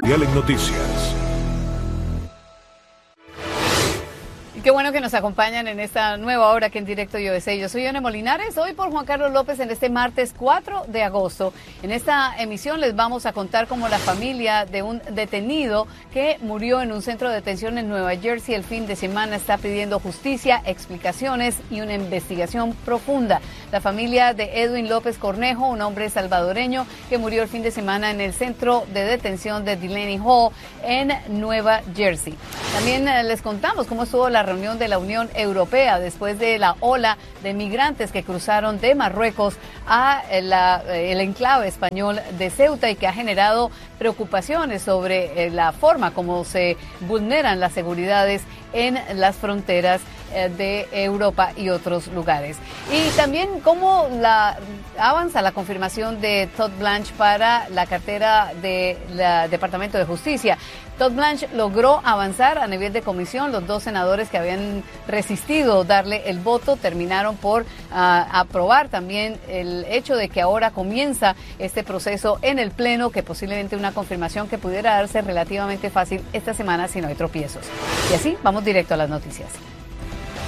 Mundial en Noticias. Qué bueno que nos acompañan en esta nueva hora aquí en Directo USA. Yo soy Yone Molinares, hoy por Juan Carlos López en este martes 4 de agosto. En esta emisión les vamos a contar cómo la familia de un detenido que murió en un centro de detención en Nueva Jersey el fin de semana está pidiendo justicia, explicaciones y una investigación profunda. La familia de Edwin López Cornejo, un hombre salvadoreño que murió el fin de semana en el centro de detención de Delaney Hall en Nueva Jersey. También les contamos cómo estuvo la reunión de la Unión Europea después de la ola de migrantes que cruzaron de Marruecos a el enclave español de Ceuta y que ha generado preocupaciones sobre la forma como se vulneran las seguridades en las fronteras de Europa y otros lugares. Y también cómo avanza la confirmación de Todd Blanche para la cartera del Departamento de Justicia. Todd Blanche logró avanzar a nivel de comisión. Los dos senadores que habían resistido darle el voto terminaron por aprobar también el hecho de que ahora comienza este proceso en el Pleno, que posiblemente una confirmación que pudiera darse relativamente fácil esta semana si no hay tropiezos. Y así vamos directo a las noticias.